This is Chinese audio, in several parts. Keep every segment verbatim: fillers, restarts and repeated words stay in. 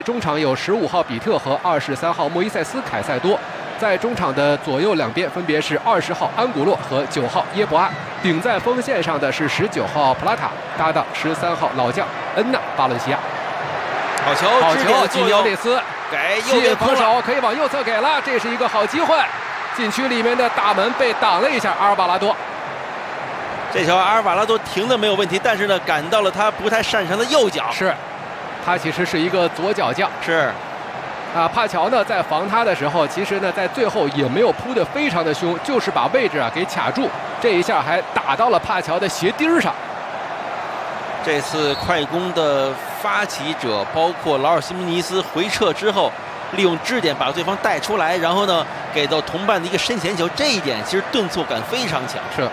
中场有十五号比特和二十三号莫伊塞斯凯塞多，在中场的左右两边分别是二十号安古洛和九号耶博阿，顶在锋线上的是十九号普拉塔搭档十三号老将恩纳巴伦西亚。 好球， 好球，基尼奥内斯给吸引防守，可以往右侧给了，这是一个好机会。禁区里面的大门被挡了一下，阿尔瓦拉多。 这球阿尔瓦拉多停的没有问题，但是呢，赶到了他不太擅长的右脚。 是。他其实是一个左脚将， 是， 啊，帕乔呢在防他的时候，其实呢在最后也没有扑得非常的凶，就是把位置啊给卡住，这一下还打到了帕乔的鞋钉上。 这次快攻的发起者包括劳尔·西门尼斯回撤之后，利用支点把对方带出来，然后呢给到同伴的一个身前球，这一点其实顿挫感非常强。 是。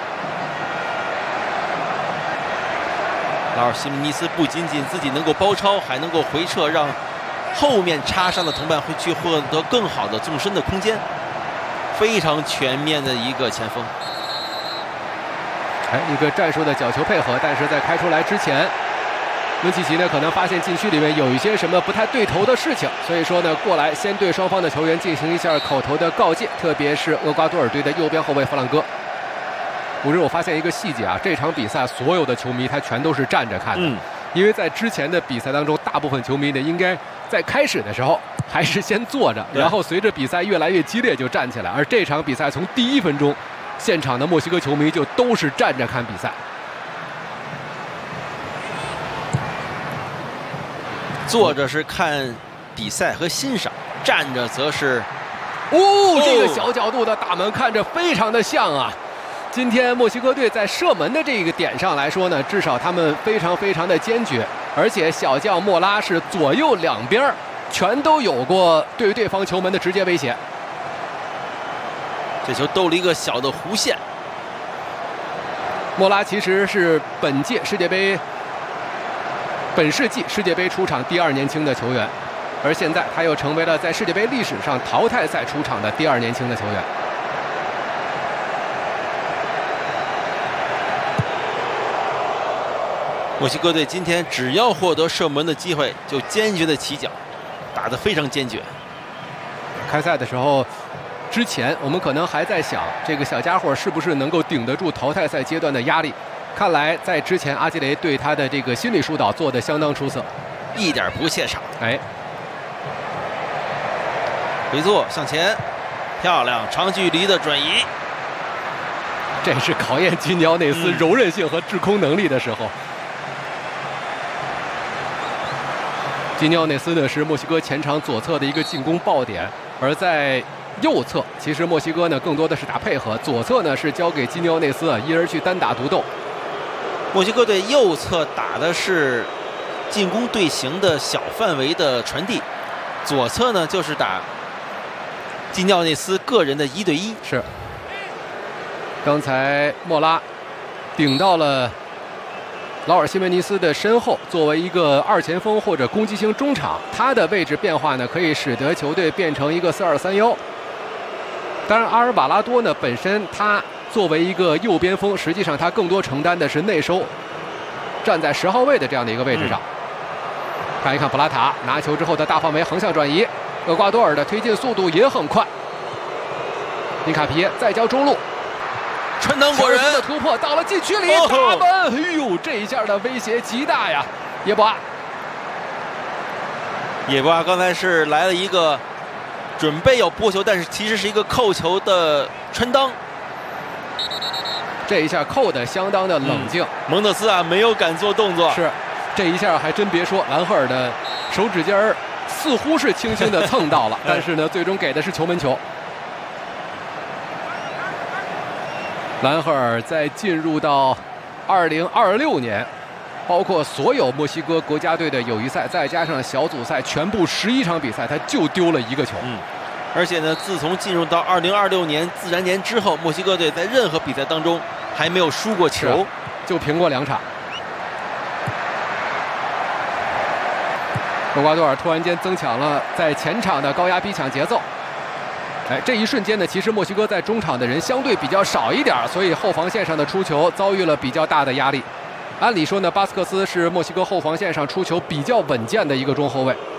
劳尔·西门尼斯不仅仅自己能够包抄，还能够回撤，让后面插上的同伴会去获得更好的纵深的空间，非常全面的一个前锋。 哎，一个战术的角球配合，但是在开出来之前，温契奇呢可能发现禁区里面有一些什么不太对头的事情，所以说呢过来先对双方的球员进行一下口头的告诫，特别是厄瓜多尔队的右边后卫弗朗哥。不是，我发现一个细节啊，这场比赛所有的球迷他全都是站着看的，嗯、因为在之前的比赛当中，大部分球迷呢应该在开始的时候还是先坐着，然后随着比赛越来越激烈就站起来，而这场比赛从第一分钟，现场的墨西哥球迷就都是站着看比赛。 坐着是看比赛和欣赏，站着则是， 哦，这个小角度的大门看着非常的像啊。今天墨西哥队在射门的这个点上来说呢，至少他们非常非常的坚决，而且小将莫拉是左右两边全都有过对对方球门的直接威胁。 这球兜了一个小的弧线。 莫拉其实是本届世界杯、本世纪世界杯出场第二年轻的球员，而现在他又成为了在世界杯历史上淘汰赛出场的第二年轻的球员。 墨西哥队今天只要获得射门的机会，就坚决的起脚，打得非常坚决。 开赛的时候，之前我们可能还在想，这个小家伙是不是能够顶得住淘汰赛阶段的压力？看来在之前阿基雷对他的这个心理疏导做得相当出色， 一点不怯场。 哎， 回做向前，漂亮长距离的转移。 这是考验基尼奥内斯柔韧性和制空能力的时候。嗯基尼奥内斯呢是墨西哥前场左侧的一个进攻爆点，而在右侧，其实墨西哥呢更多的是打配合，左侧呢是交给基尼奥内斯啊一人去单打独斗。 墨西哥队右侧打的是进攻队形的小范围的传递，左侧呢就是打基尼奥内斯个人的一对一。 是，刚才莫拉顶到了劳尔·西门尼斯的身后，作为一个二前锋或者攻击型中场，他的位置变化呢，可以使得球队变成一个四二三一。当然，阿尔瓦拉多呢本身他作为一个右边锋，实际上他更多承担的是内收，站在十号位的这样的一个位置上。嗯、看一看普拉塔拿球之后的大范围横向转移，厄瓜多尔的推进速度也很快。尼卡皮再交中路。 传挡过人的突破到了禁区里，打门！哎呦，这一下的威胁极大呀！耶博阿， 耶博阿刚才是来了一个准备要拨球，但是其实是一个扣球的穿裆。 这一下扣的相当的冷静，嗯、 蒙特斯啊没有敢做动作。 是，这一下还真别说，兰赫尔的手指尖儿似乎是轻轻的蹭到了，但是呢，最终给的是球门球。兰赫尔在进入到二零二六年，包括所有墨西哥国家队的友谊赛，再加上小组赛，全部十一场比赛，他就丢了一个球。 嗯，而且呢，自从进入到二零二六年自然年之后，墨西哥队在任何比赛当中还没有输过球， 就平过两场。厄瓜多尔突然间增强了在前场的高压逼抢节奏。哎，这一瞬间呢，其实墨西哥在中场的人相对比较少一点，所以后防线上的出球遭遇了比较大的压力。按理说呢，巴斯克斯是墨西哥后防线上出球比较稳健的一个中后卫。